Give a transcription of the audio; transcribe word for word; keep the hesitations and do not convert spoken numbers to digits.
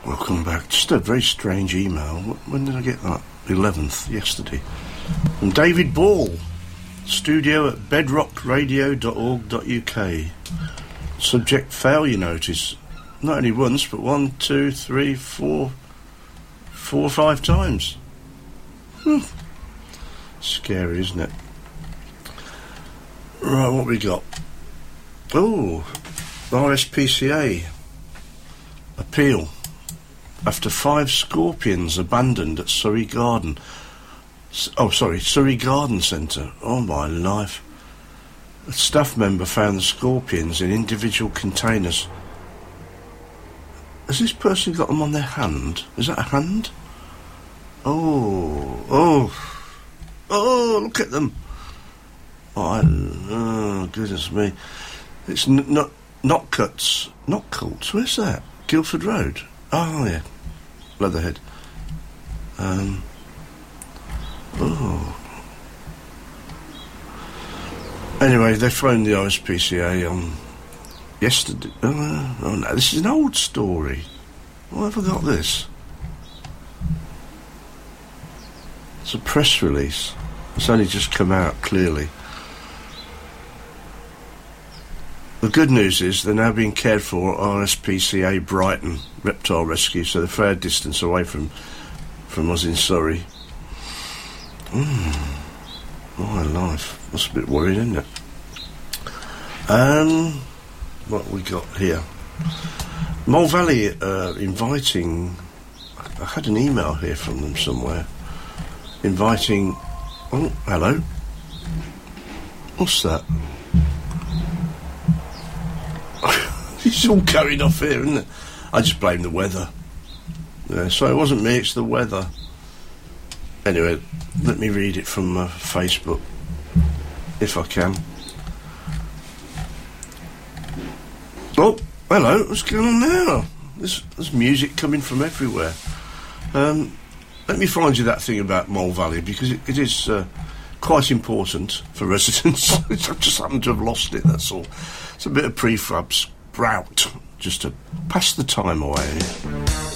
Welcome back. Just a very strange email. When did I get that? The eleventh, yesterday. From David Ball. Studio at bedrock radio dot org dot U K. Subject failure notice. Not only once, but one, two, three, four, four or five times. Hmm. Scary, isn't it? Right, what we got? Oh, R S P C A. Appeal. After five scorpions abandoned at Surrey Garden. Oh, sorry, Surrey Garden Centre. Oh, my life. A staff member found the scorpions in individual containers. Has this person got them on their hand? Is that a hand? Oh, oh, oh, look at them. Oh, I, oh goodness me. It's n- not, not cuts, not Cults. Where's that? Guildford Road. Oh, yeah. Leatherhead. Um, oh. Anyway, they phoned the R S P C A on yesterday. Uh, oh, no, this is an old story. Why have I got this? It's a press release. It's only just come out, clearly. The good news is they're now being cared for at R S P C A Brighton Reptile Rescue, so they're a fair distance away from from us in Surrey. Mm. My life. That's a bit worried, isn't it? Um, what we got here? Mole Valley uh, inviting... I had an email here from them somewhere. Inviting... Oh, hello. What's that? It's all going off here, isn't it? I just blame the weather. Yeah, so it wasn't me, it's the weather. Anyway, let me read it from uh, Facebook, if I can. Oh, hello, what's going on now? There's, there's music coming from everywhere. Um, let me find you that thing about Mole Valley, because it, it is uh, quite important for residents. I just happen to have lost it, that's all. It's a bit of prefab sprout, just to pass the time away.